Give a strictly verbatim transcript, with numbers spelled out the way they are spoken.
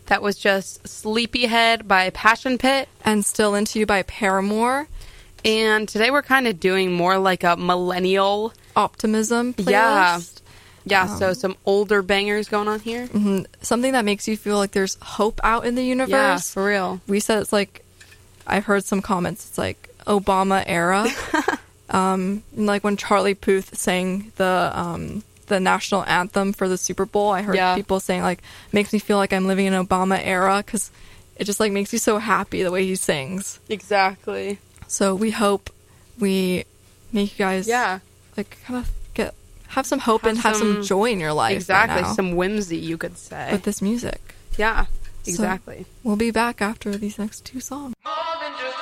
That was just Sleepyhead by Passion Pit. And Still Into You by Paramore. And today we're kind of doing more like a millennial optimism playlist. Yeah. Yeah, um, so some older bangers going on here. Mm-hmm. Something that makes you feel like there's hope out in the universe. Yeah, for real. We said it's like, I've heard some comments, it's like Obama era. um, and like when Charlie Puth sang the um, the national anthem for the Super Bowl, I heard yeah. people saying like, makes me feel like I'm living in Obama era, because it just like makes you so happy the way he sings. Exactly. So we hope we make you guys yeah. like kind of get have some hope have and have some, some joy in your life. Exactly, right now some whimsy, you could say, with this music. Yeah, exactly. So we'll be back after these next two songs.